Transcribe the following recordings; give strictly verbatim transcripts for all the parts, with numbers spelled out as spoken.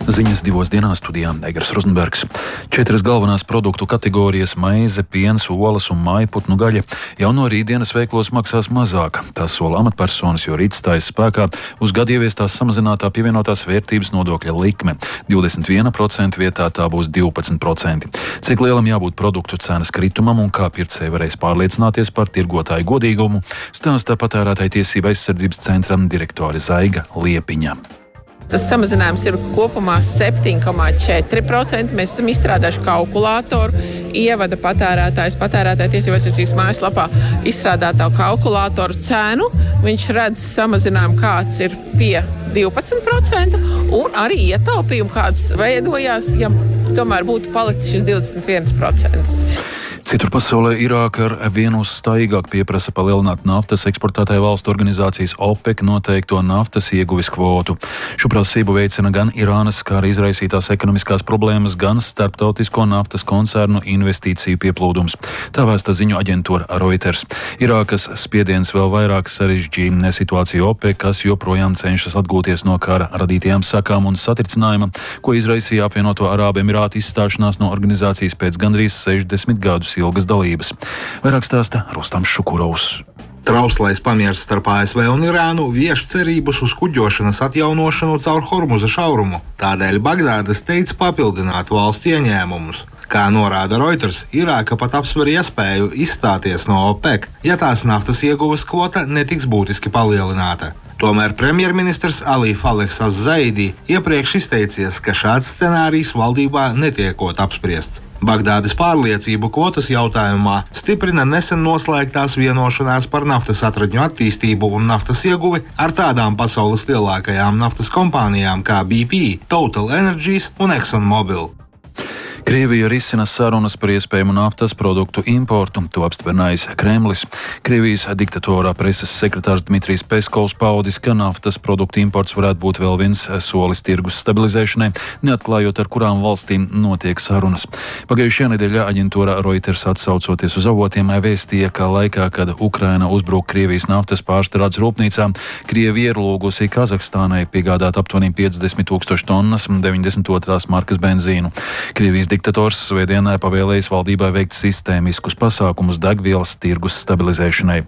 Ziņas divos dienās studijā Egers Rozenbergs. Četras galvenās produktu kategorijas - maize, piens, olas un mājputnu gaļa - jau no rītdienas veiklos maksās mazāk. Tā sola amatpersonas, jo rīt stājas spēkā uz gadu ieviestās samazinātā pievienotās vērtības nodokļa likme. divdesmit viena procenta vietā tā būs divpadsmit procenti. Cik lielam jābūt produktu cenas kritumam un kā pircēji varēs pārliecināties par tirgotāju godīgumu, stāsta Patērētāju tiesību aizsardzības centra direktore Zaiga Liepiņa. Tas samazinājums ir kopumā septiņi komā četri procenti. Mēs esam izstrādājuši kalkulātoru, ievada patērētājs patērētāju tiesību aizsardzības mājaslapā izstrādātā kalkulātoru cenu. Viņš redz samazinājumu, kāds ir pie divpadsmit procenti, un arī ietaupījumu, kāds veidojās, ja tomēr būtu palicis šis divdesmit viens procents. Citur pasaulē Irāka ar vienu uzstājīgāk pieprasa palielināt naftas eksportētāju valstu organizācijas OPEC noteikto naftas ieguves kvotu. Šo prasību veicina gan Irānas kara izraisītās ekonomiskās problēmas, gan starptautisko naftas koncernu investīciju pieplūdums. Tā vēsta ziņu aģentūra Reuters. Irākas spiediens vēl vairāk sarežģīja situāciju OPEC, kas joprojām cenšas atgūties no kara radītajām sakām un satricinājuma, ko izraisīja apvienoto Arābu Emirātu izstāšanās no organizācijas pēc gandrīz sešdesmit gadus ilgas dalības. Vairāk stāsta Rustams Šukurovs. Trauslais pamiers starp A S V un Irānu vieš cerības uz kuģošanas atjaunošanu caur Hormuza šaurumu. Tādēļ Bagdāda steidz papildināt valsts ieņēmumus. Kā norāda Reuters, Irāka pat apsver iespēju izstāties no OPEC, ja tās naftas ieguves kvota netiks būtiski palielināta. Tomēr premjerministrs Ali Falehs Az-Zaidi iepriekš izteicies, ka šāds scenārijs valdībā netiekot apspriests. Bagdādas pārliecību kvotas jautājumā stiprina nesen noslēgtās vienošanās par naftas atradņu attīstību un naftas ieguvi ar tādām pasaules lielākajām naftas kompānijām kā B P, Total Energies un ExxonMobil. Krievija risina sarunas par iespējamu naftas produktu importu, to apstiprinājis Kremlis. Krievijas diktatorā preses sekretārs Dmitrijs Peskovs paudis, ka naftas produktu imports varētu būt vēl viens solis tirgus stabilizēšanai, neatklājot, ar kurām valstīm notiek sarunas. Pagājušajā nedēļā aģentūra Reuters, atsaucoties uz avotiem, vēstīja, ka laikā, kad Ukraina uzbruk Krievijas naftas pārstrādes rūpnīcām, Krievija ir lūgusi Kazahstānai piegādāt aptuveni piecdesmit tūkstoši tonnas deviņdesmit otrās markas benzīnu. Krievijas diktators svētdienā pavēlējis valdībai veikt sistēmiskus pasākumus degvielas tirgus stabilizēšanai.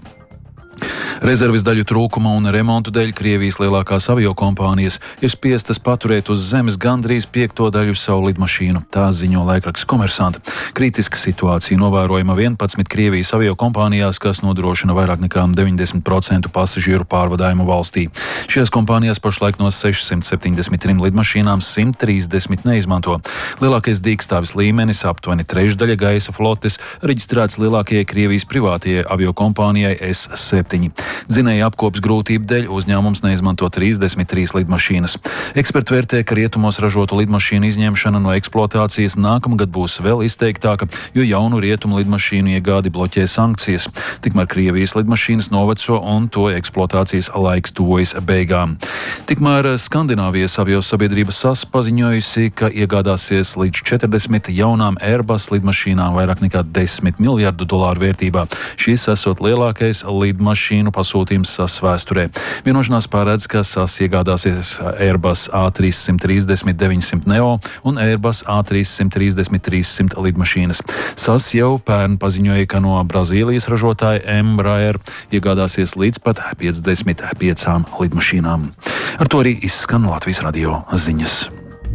Rezerves daļu trūkuma un remontu dēļ Krievijas lielākās aviokompānijas ir spiestas paturēt uz zemes gandrīz piekto daļu savu lidmašīnu. Tā ziņo laikraksts Komersant. Kritiska situācija novērojama vienpadsmit Krievijas aviokompānijās, kas nodrošina vairāk nekā deviņdesmit procentu pasažieru pārvadājumu valstī. Šajās kompānijās pašlaik no sešsimt septiņdesmit trim lidmašīnām simt trīsdesmit neizmanto. Lielākais dīkstāvis līmenis, aptuveni trešdaļa gaisa flotes, reģistrēts lielākajai Krievijas privātajai aviokompānijai S septiņi. Dzinēja apkopas grūtību dēļ uzņēmums neizmanto trīsdesmit trīs lidmašīnas. Eksperti vērtē, ka rietumos ražotu lidmašīnu izņemšana no eksploatācijas nākamgad būs vēl izteiktāka, jo jaunu rietumu lidmašīnu iegādi bloķē sankcijas. Tikmēr Krievijas lidmašīnas noveco un to eksploatācijas laiks tuvojas beigām. Tikmēr Skandināvijas aviosabiedrība S A S paziņojusi, ka iegādāsies līdz četrdesmit jaunām Airbus lidmašīnām vairāk nekā desmit miljardu dolāru vērtībā. Šis esot lielākais lidmašīnu mašīnu pasūtījums S A S vēsturē. Vienošanās paredz, ka S A S iegādāsies Airbus A trīs trīsdesmit deviņsimt neo un Airbus A trīs trīsdesmit trīssimt lidmašīnas. S A S jau pērn paziņoja, ka no Brazīlijas ražotāja Embraer iegādāsies līdz pat piecdesmit piecām lidmašīnām. Ar to arī izskan Latvijas radio ziņas.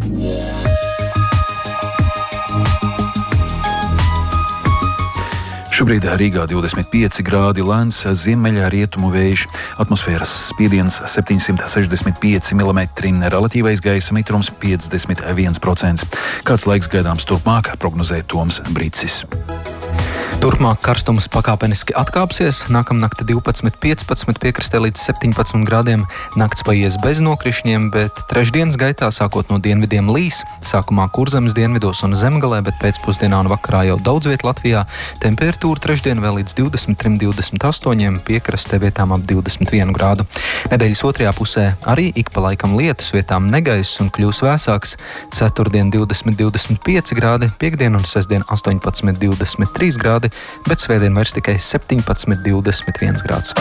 Šobrīd Rīgā divdesmit pieci grādi, lēns ziemeļa rietumu vējš, atmosfēras spiediens septiņsimt sešdesmit pieci milimetri, relatīvais gaisa mitrums piecdesmit viens procents. Kāds laiks gaidāms turpmāk, prognozē Toms Brīcis. Turpmāk karstums pakāpeniski atkāpsies, nākamnakti divpadsmit piecpadsmit, piekrastē līdz septiņpadsmit grādiem, nakts paies bez nokrišņiem, bet trešdienas gaitā sākot no dienvidiem līs, sākumā Kurzemes dienvidos un Zemgalē, bet pēcpusdienā un vakarā jau daudz viet Latvijā, temperatūra trešdien vēl līdz divdesmit trim divdesmit astoņiem, piekrastē vietām ap divdesmit vienu grādu. Nedēļas otrajā pusē arī ik pa laikam lietus, vietām negaiss un kļūs vēsāks, ceturtdien divdesmit divdesmit pieci grādi, piektdien un sestdien astoņpadsmit divdesmit trīs grādi, bet svētdien vairs tikai septiņpadsmit divdesmit viens grāds.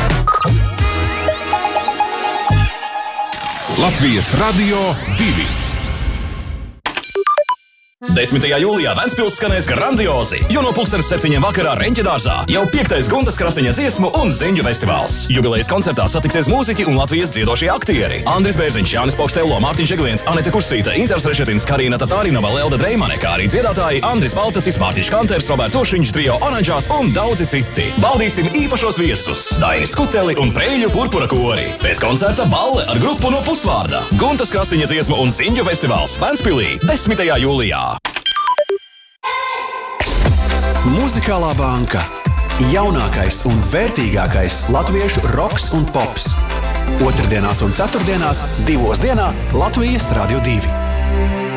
Latvijas radio divi. desmitajā jūlijā Ventspils skanēs grandiozi, jo no pulkstenes septiņiem vakarā Reņķedārzā jau piektais Guntas Krastiņa dziesmu un ziņu festivāls. Jubilejas koncertā satiksies mūziķi un Latvijas dziedošie aktieri. Andris Bērziņš, Jānis Pokštello, Mārtiņš Egliens, Anete Kursīte, Inters Rešetins, Karina Tatārinova, Lelda Dreimane, kā arī dziedātāji Andris Baltacis, Mārtiņš Kanters, Roberts Ošiņš, Trio Oranžās un daudzi citi. Baudīsim īpašos viesus – Dainis Kuteli un Preļu purpura kori. Pēc koncerta balle ar grupu no Pusvārda. Guntas Krastiņa dziesmu un ziņu festivāls Ventspilī desmitajā jūlijā. Muzikālā banka. Jaunākais un vērtīgākais latviešu roks un pops. Otrdienās un ceturtdienās divos dienā Latvijas Radio divi.